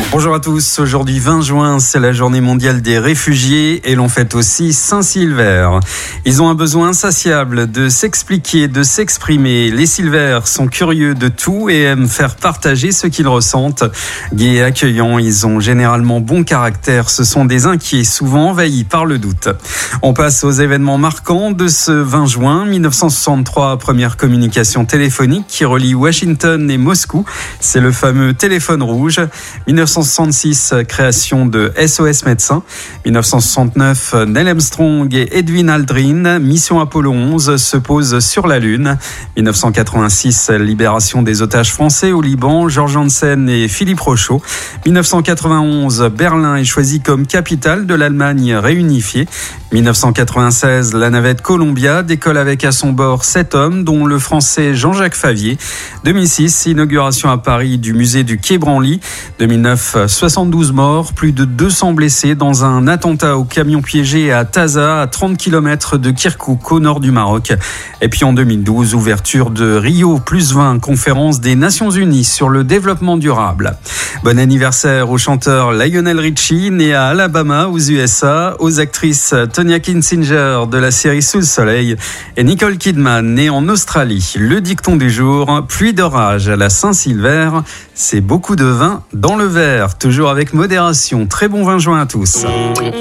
Bonjour à tous, aujourd'hui 20 juin, c'est la journée mondiale des réfugiés et l'on fête aussi Saint-Sylvère. Ils ont un besoin insatiable de s'expliquer, de s'exprimer. Les Sylvères sont curieux de tout et aiment faire partager ce qu'ils ressentent. Gais et accueillants, ils ont généralement bon caractère. Ce sont des inquiets, souvent envahis par le doute. On passe aux événements marquants de ce 20 juin. 1963, première communication téléphonique qui relie Washington et Moscou. C'est le fameux téléphone rouge. 1966, création de SOS Médecins. 1969, Neil Armstrong et Edwin Aldrin, mission Apollo 11, se posent sur la Lune. 1986, libération des otages français au Liban, Georges Hansen et Philippe Rochaud. 1991, Berlin est choisi comme capitale de l'Allemagne réunifiée. 1996, la navette Columbia décolle avec à son bord 7 hommes, dont le français Jean-Jacques Favier. 2006, inauguration à Paris du musée du Quai Branly. 2009, 72 morts, plus de 200 blessés dans un attentat au camion piégé à Taza, à 30 km de Kirkouk, au nord du Maroc. Et puis en 2012, ouverture de Rio +20, conférence des Nations Unies sur le développement durable. Bon anniversaire au chanteur Lionel Richie, né à Alabama, aux USA, aux actrices Tonya Kinsinger de la série Sous le soleil et Nicole Kidman, née en Australie. Le dicton du jour, pluie d'orage à la Saint-Sylvère, c'est beaucoup de vin dans le verre, toujours avec modération. Très bon 20 juin à tous.